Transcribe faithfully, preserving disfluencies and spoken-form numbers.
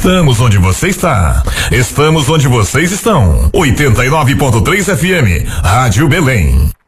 Estamos onde você está. Estamos onde vocês estão. oitenta e nove ponto três F M, Rádio Belém.